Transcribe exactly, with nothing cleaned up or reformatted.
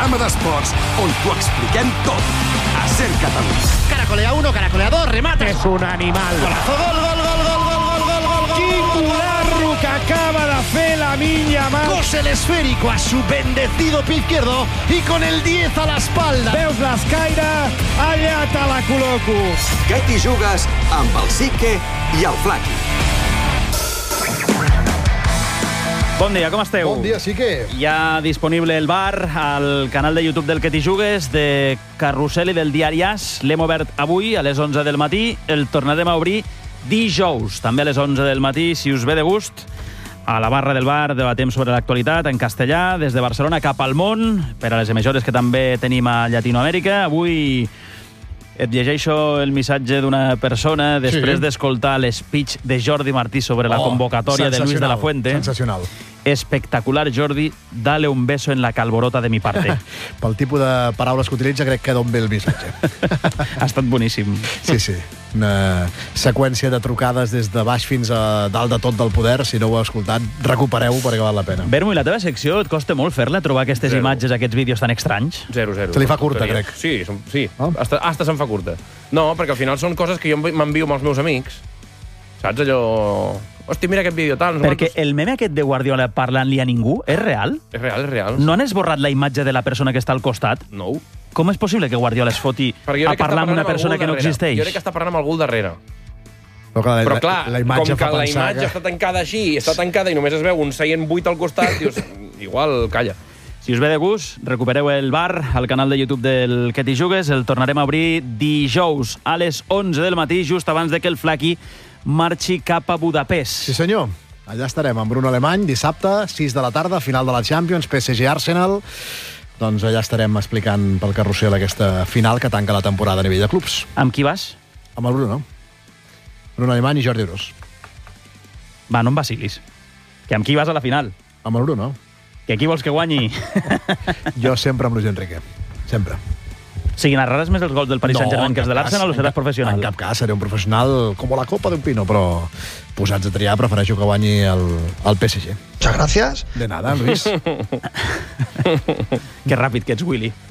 programa d'esports on t'ho expliquem tot. A Ser Catalunya. Caracolea uno, caracolea dos, remata. És un animal. Golazo, gol, gol, gol, gol, gol, gol, gol, gol, gol. Quin guarro que acaba de fer Lamine Yamal. Cose el esférico a su bendecido pie izquierdo y con el diez a la espalda. Veus l'escaire? Allà te la col·loco. Que t'hi jugues amb el Sique i el Flaqui. Bon dia, com esteu? Bon dia, Sique. Ja disponible el bar al canal de YouTube del Que t'hi jugues, de Carrusel i del Diari As. L'hem obert avui a les onze del matí. El tornarem a obrir dijous, també a les onze del matí, si us ve de gust. A la barra del bar debatem sobre l'actualitat en castellà, des de Barcelona cap al món, per a les emissores que també tenim a Llatinoamèrica. Avui et llegeixo el missatge d'una persona després sí. d'escoltar l'espeech de Jordi Martí sobre la oh, convocatòria de Luis de la Fuente. Sensacional. Espectacular, Jordi. Dale un beso en la calborota de mi parte. Pel tipus de paraules que utilitza, crec que d'on ve el missatge. Ha estat boníssim. Sí, sí. Una seqüència de trucades des de baix fins a dalt de tot del poder. Si no ho heu escoltat, recupereu-ho perquè val la pena. Bermo, i la teva secció et costa molt fer-la, trobar aquestes zero. imatges, aquests vídeos tan estranys? Zero, zero. Se li fa curta, crec. Sí, sí. Oh? Hasta, hasta se'n fa curta. No, perquè al final són coses que jo m'envio amb els meus amics. Saps allò... Hosti, mira aquest vídeo, tal... No perquè quantos... el meme aquest de Guardiola parlant-li a ningú és real? És real, és real. No han esborrat la imatge de la persona que està al costat? No. Com és possible que Guardiola es foti a parlar amb una persona que no existeix? Jo crec que està parlant amb algú al darrere. Però, clar, Però clar, la, la imatge com que la imatge que... està tancada així, està tancada i només es veu un seient buit al costat, dius, igual, calla. Si us ve de gust, recupereu el bar al canal de YouTube del Que t'hi jugues. El tornarem a obrir dijous a les onze del matí, just abans de que el Flaqui marxi cap a Budapest. Sí, senyor. Allà estarem amb Bruno Alemany, dissabte, sis de la tarda, final de la Champions, P S G Arsenal. Doncs allà estarem explicant pel carrusel aquesta final que tanca la temporada a nivell de clubs. Amb qui vas? Amb el Bruno. Bruno Alemany i Jordi Ros. Va, no em vacilis. Que amb qui vas a la final? Amb el Bruno. Que qui vols que guanyi? Jo sempre amb Luis Enrique. Sempre. O sigui, narraràs més els gols del Paris Saint-Germain que els de l'Arsenal o seràs professional? En cap cas, seré un professional com la copa d'un pino, però posats a triar prefereixo que guanyi el, el P S G. Muchas gracias. De nada, Luis. Que ràpid que ets, Willy.